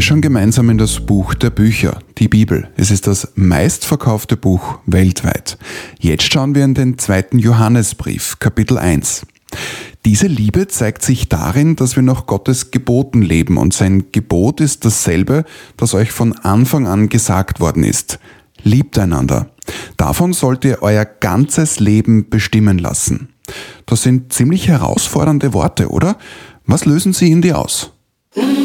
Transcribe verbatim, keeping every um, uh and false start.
Wir schauen gemeinsam in das Buch der Bücher, die Bibel. Es ist das meistverkaufte Buch weltweit. Jetzt schauen wir in den zweiten Johannesbrief, Kapitel eins. Diese Liebe zeigt sich darin, dass wir nach Gottes Geboten leben, und sein Gebot ist dasselbe, das euch von Anfang an gesagt worden ist. Liebt einander. Davon sollt ihr euer ganzes Leben bestimmen lassen. Das sind ziemlich herausfordernde Worte, oder? Was lösen sie in dir aus?